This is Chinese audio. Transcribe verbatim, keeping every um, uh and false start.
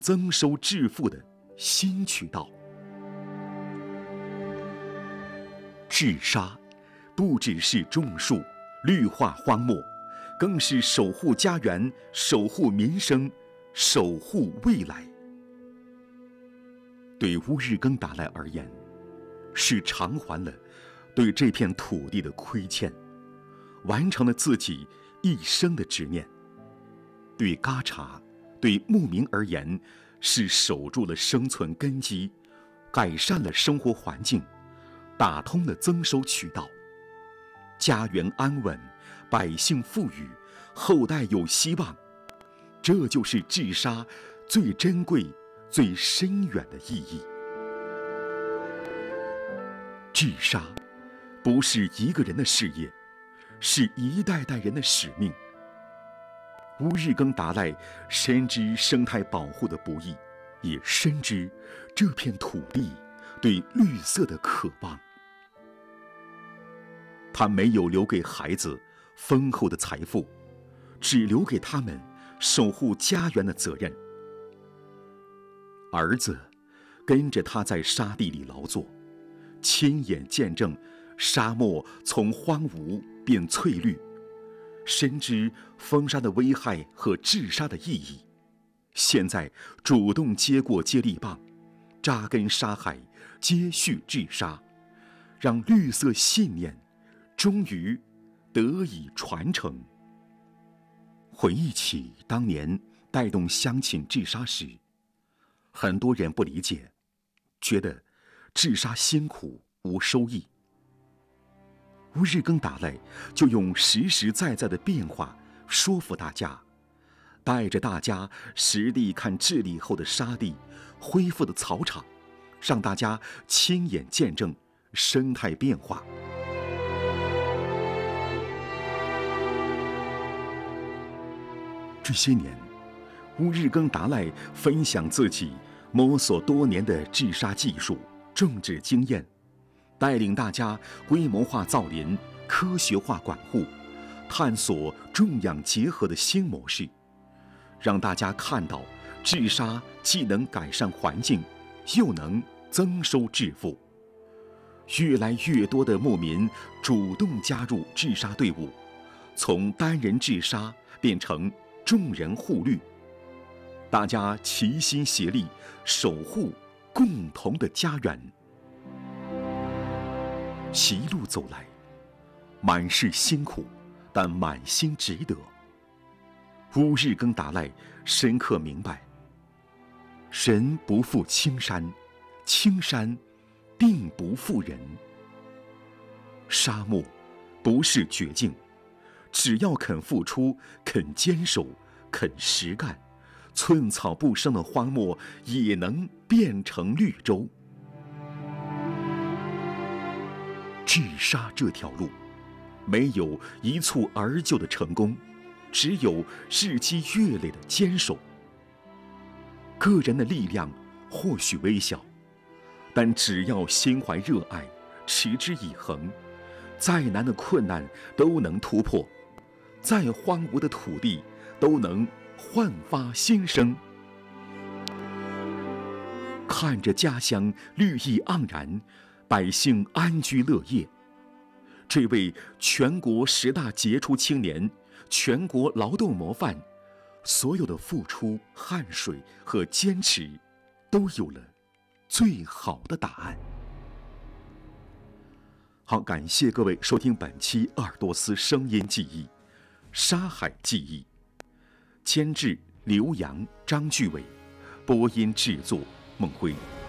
增收致富的新渠道。治沙不只是种树、绿化荒漠，更是守护家园、守护民生、守护未来。对乌日更达赖而言，是偿还了对这片土地的亏欠，完成了自己一生的执念。对嘎查、对牧民而言，是守住了生存根基，改善了生活环境，打通了增收渠道，家园安稳，百姓富裕，后代有希望。这就是治沙最珍贵、最深远的意义。治沙不是一个人的事业，是一代代人的使命。乌日更达赖深知生态保护的不易，也深知这片土地对绿色的渴望。他没有留给孩子丰厚的财富，只留给他们守护家园的责任。儿子跟着他在沙地里劳作，亲眼见证沙漠从荒芜变翠绿，深知封沙的危害和治沙的意义。现在主动接过接力棒，扎根沙海，接续治沙，让绿色信念终于得以传承。回忆起当年带动乡亲治沙时，很多人不理解，觉得治沙辛苦无收益。乌日更达赖就用实实在在的变化说服大家，带着大家实地看治理后的沙地、恢复的草场，让大家亲眼见证生态变化。这些年，乌日更达赖分享自己摸索多年的治沙技术、种植经验，带领大家规模化造林、科学化管护，探索种养结合的新模式，让大家看到治沙既能改善环境，又能增收致富。越来越多的牧民主动加入治沙队伍，从单人治沙变成众人护绿，大家齐心协力守护共同的家园。一路走来，满是辛苦，但满心值得。乌日更达赖深刻明白，人不负青山，青山定不负人。沙漠不是绝境，只要肯付出、肯坚守、肯实干，寸草不生的荒漠也能变成绿洲。治沙这条路，没有一蹴而就的成功，只有日积月累的坚守。个人的力量或许微小，但只要心怀热爱，持之以恒，再难的困难都能突破，再荒芜的土地都能焕发新生。看着家乡绿意盎然，百姓安居乐业，这位全国十大杰出青年、全国劳动模范，所有的付出、汗水和坚持，都有了最好的答案。好，感谢各位收听本期鄂尔多斯声音记忆，沙海记忆，监制刘洋、张巨伟，播音制作孟辉。